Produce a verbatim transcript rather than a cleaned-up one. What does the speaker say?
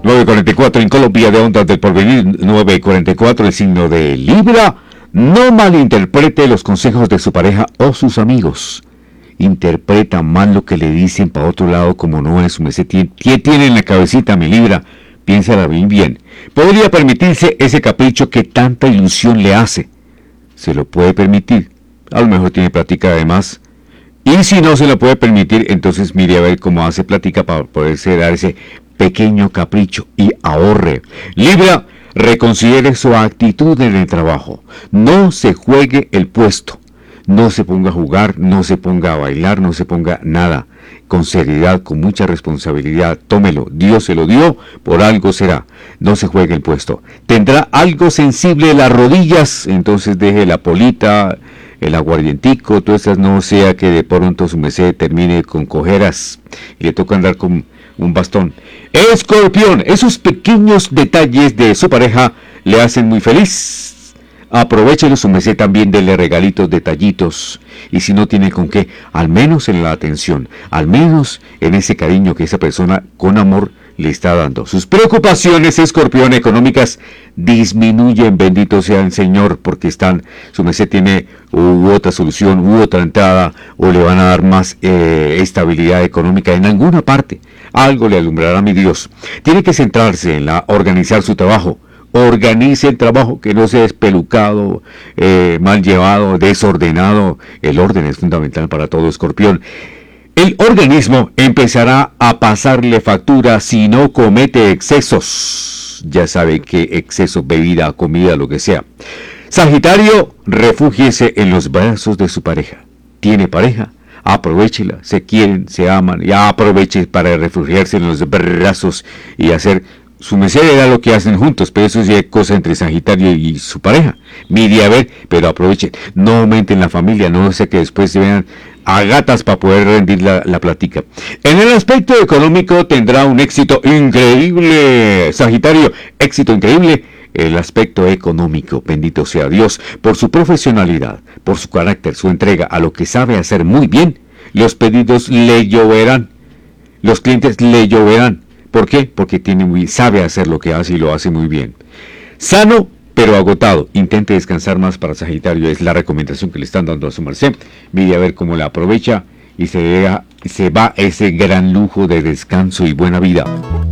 nueve cuarenta y cuatro en Colombia de Ondas del Porvenir, nueve cuarenta y cuatro el signo de Libra. No malinterprete los consejos de su pareja o sus amigos. Interpreta mal lo que le dicen para otro lado como no es su merced. ¿Qué tiene en la cabecita, mi Libra? Piénsala bien bien. Podría permitirse ese capricho que tanta ilusión le hace. Se lo puede permitir. A lo mejor tiene plática además. Y si no se lo puede permitir, entonces mire a ver cómo hace plática para poderse dar ese pequeño capricho y ahorre. Libra, reconsidere su actitud en el trabajo. No se juegue el puesto. No se ponga a jugar, no se ponga a bailar, no se ponga nada. Con seriedad, con mucha responsabilidad, tómelo. Dios se lo dio, por algo será. No se juegue el puesto. Tendrá algo sensible en las rodillas, entonces deje la polita, el aguardientico, todas esas, no sea que de pronto su merced termine con cojeras y le toca andar con un bastón. Escorpión, esos pequeños detalles de su pareja le hacen muy feliz. Aprovechelo, su merced, también dele regalitos, detallitos, y si no tiene con qué, al menos en la atención, al menos en ese cariño que esa persona con amor le está dando. Sus preocupaciones, Escorpión, económicas disminuyen, bendito sea el Señor, porque están, su merced tiene u otra solución, u otra entrada, o le van a dar más eh, estabilidad económica en alguna parte. Algo le alumbrará, mi Dios. Tiene que centrarse en la organizar su trabajo. Organice el trabajo, que no sea espelucado, eh, mal llevado, desordenado. El orden es fundamental para todo, Escorpión. El organismo empezará a pasarle factura si no comete excesos. Ya sabe que exceso, bebida, comida, lo que sea. Sagitario, refúgiese en los brazos de su pareja. ¿Tiene pareja? Aprovéchela, se quieren, se aman, y aproveche para refugiarse en los brazos y hacer. Su merced era lo que hacen juntos, pero eso es cosa entre Sagitario y su pareja. Mire a ver, pero aprovechen. No aumenten la familia, no sea que después se vean a gatas para poder rendir la, la plática. En el aspecto económico tendrá un éxito increíble, Sagitario. Éxito increíble. El aspecto económico, bendito sea Dios, por su profesionalidad, por su carácter, su entrega a lo que sabe hacer muy bien. Los pedidos le lloverán. Los clientes le lloverán. ¿Por qué? Porque tiene muy, sabe hacer lo que hace y lo hace muy bien. Sano, pero agotado. Intente descansar más para Sagitario. Es la recomendación que le están dando a su merced. Mire a ver cómo la aprovecha y se, deja, se va ese gran lujo de descanso y buena vida.